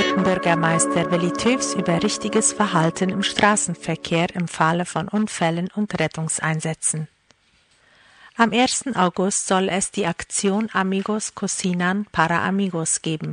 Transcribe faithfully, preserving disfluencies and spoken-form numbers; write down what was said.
Bürgermeister Willi Tüws über richtiges Verhalten im Straßenverkehr im Falle von Unfällen und Rettungseinsätzen. Am ersten August soll es die Aktion Amigos Cocinan para Amigos geben.